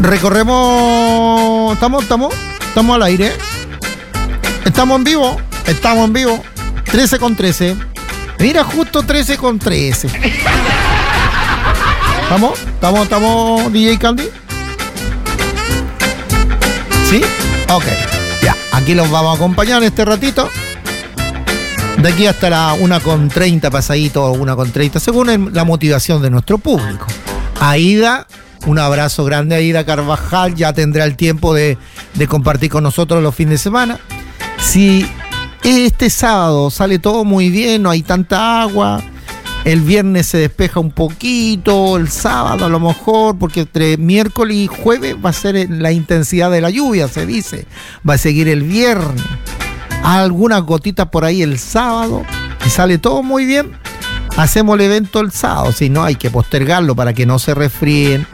Recorremos. Estamos al aire. Estamos en vivo. 13:13. Mira, justo 13:13. ¿Estamos, DJ Candy? ¿Sí? Ok. Ya, aquí los vamos a acompañar este ratito. De aquí hasta la 1:30 pasadito, 1:30, según la motivación de nuestro público. Aida, un abrazo grande a Aida Carvajal, ya tendrá el tiempo de compartir con nosotros los fines de semana. Si este sábado sale todo muy bien, no hay tanta agua, el viernes se despeja un poquito, el sábado a lo mejor, porque entre miércoles y jueves va a ser la intensidad de la lluvia, se dice. Va a seguir el viernes. Algunas gotitas por ahí el sábado. Y sale todo muy bien, hacemos el evento el sábado. Si no, hay que postergarlo para que no se resfríen,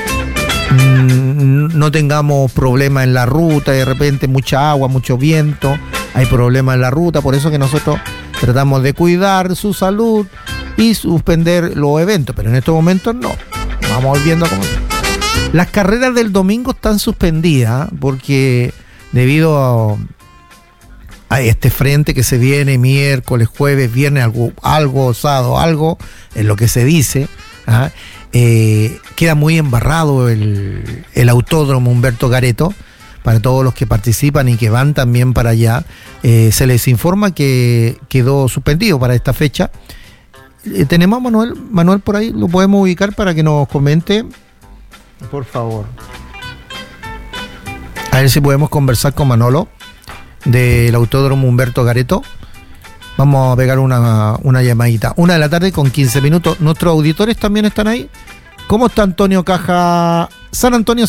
no tengamos problemas en la ruta. De repente mucha agua, mucho viento, hay problemas en la ruta. Por eso que nosotros tratamos de cuidar su salud y suspender los eventos, pero en estos momentos no. Vamos viendo cómo. Las carreras del domingo están suspendidas porque debido a este frente que se viene miércoles, jueves, viernes, algo osado, algo en lo que se dice, queda muy embarrado el autódromo Humberto Gareto. Para todos los que participan y que van también para allá, se les informa que quedó suspendido para esta fecha. Tenemos a Manuel por ahí, lo podemos ubicar para que nos comente, por favor. A ver si podemos conversar con Manolo del Autódromo Humberto Gareto. Vamos a pegar una llamadita. 1:15 p.m. Nuestros auditores también están ahí. ¿Cómo está Antonio Caja? San Antonio